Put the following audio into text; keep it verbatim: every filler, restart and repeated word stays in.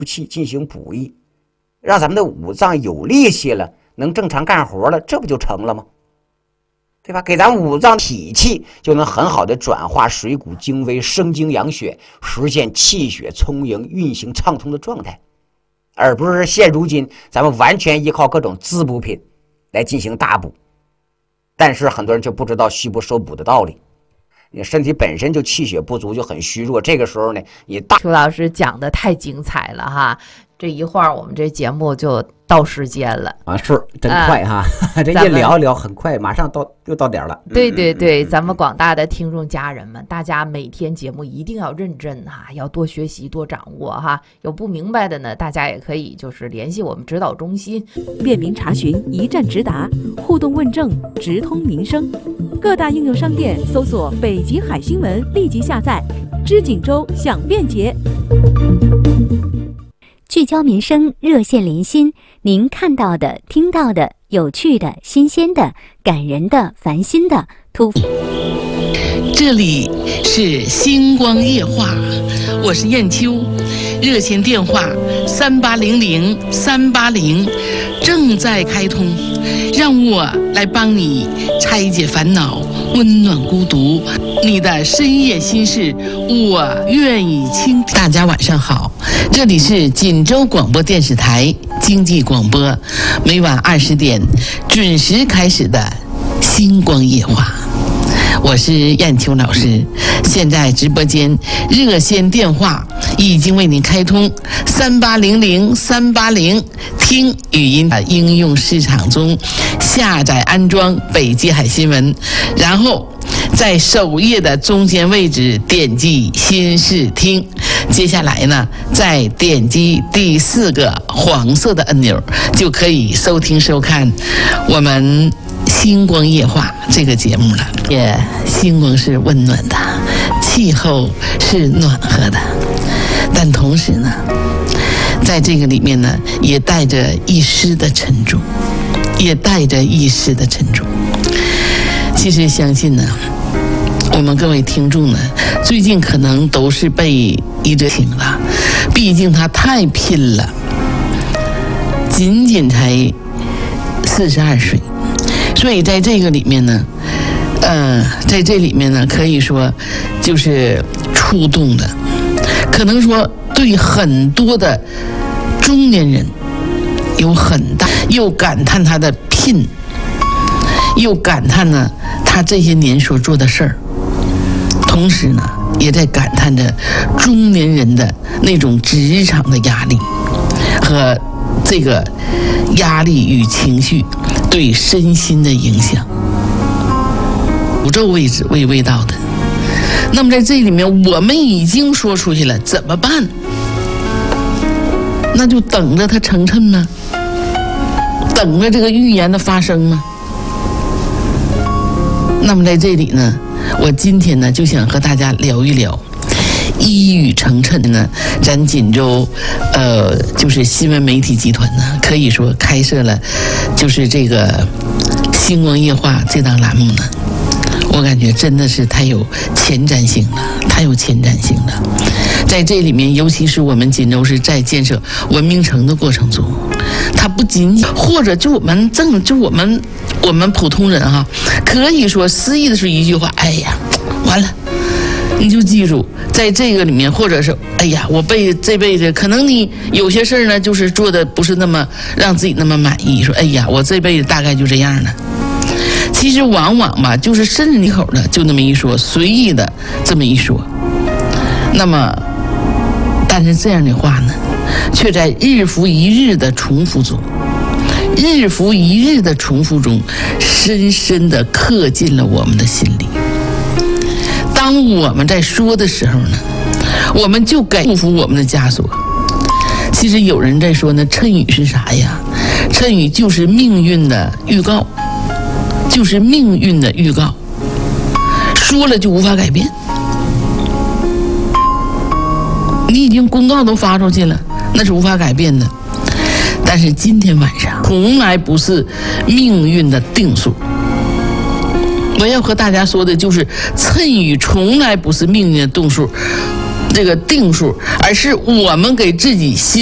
气进行补益，让咱们的五脏有力气了，能正常干活了，这不就成了吗？对吧？给咱五脏体气，就能很好的转化水谷精微，生精养血，实现气血充盈、运行畅通的状态，而不是现如今咱们完全依靠各种滋补品来进行大补。但是很多人就不知道虚不受补的道理，你身体本身就气血不足，就很虚弱，这个时候呢，你大邱老师讲的太精彩了哈，这一会儿我们这节目就到时间了啊，是真快哈，啊、这一聊一聊很快，马上到又到点了。 对对对，咱们广大的听众家人们，大家每天节目一定要认真哈，要多学习多掌握哈。有不明白的呢，大家也可以就是联系我们指导中心， 便民查询，一站直达，互动问政，直通民生。各大应用商店搜索“北极海新闻”，立即下载。知锦州享便捷。 聚焦民生，热线连心，您看到的、听到的、有趣的、新鲜的、感人的、烦心的，突。 这里是星光夜话，我是燕秋，热线电话三八零零三八零正在开通，让我来帮你拆解烦恼，温暖孤独，你的深夜心事，我愿意倾听。大家晚上好，这里是锦州广播电视台经济广播，每晚二十点准时开始的星光夜话。我是燕秋老师，现在直播间热线电话已经为您开通三八零零三八零，听语音的应用市场中下载安装北极海新闻，然后在首页的中间位置点击新视听，接下来呢再点击第四个黄色的按钮，就可以收听收看我们星光夜话这个节目了。也星光是温暖的，气候是暖和的，但同时呢，在这个里面呢，也带着一丝的沉重，也带着一丝的沉重。其实相信呢，我们各位听众呢，最近可能都是被一折情了，毕竟他太拼了，仅仅才四十二岁。所以在这个里面呢，呃，在这里面呢，可以说就是触动的，可能说对很多的中年人有很大，又感叹他的拼，又感叹呢他这些年所做的事儿，同时呢，也在感叹着中年人的那种职场的压力和这个压力与情绪对身心的影响，宇宙位置娓娓道的。那么在这里面，我们已经说出去了，怎么办？那就等着它成谶吗？等着这个预言的发生吗？那么在这里呢，我今天呢就想和大家聊一聊。一语成谶呢，咱锦州，呃，就是新闻媒体集团呢，可以说开设了，就是这个星光夜话这档栏目呢，我感觉真的是太有前瞻性了，太有前瞻性了。在这里面，尤其是我们锦州市在建设文明城的过程中，它不仅仅或者就我们正就我们我们普通人哈，可以说失意的是一句话，哎呀，完了。你就记住，在这个里面，或者是哎呀，我辈这辈子可能你有些事儿呢，就是做的不是那么让自己那么满意，说哎呀，我这辈子大概就这样了。其实往往吧，就是顺着你口的就那么一说，随意的这么一说。那么，但是这样的话呢，却在日复一日的重复中，日复一日的重复中，深深的刻进了我们的心里。当我们在说的时候呢，我们就该束缚我们的枷锁。其实有人在说呢，谶语是啥呀？谶语就是命运的预告，就是命运的预告，说了就无法改变。你已经公告都发出去了，那是无法改变的。但是今天晚上从来不是命运的定数。我要和大家说的就是，谶语从来不是命运的定数，这个定数，而是我们给自己心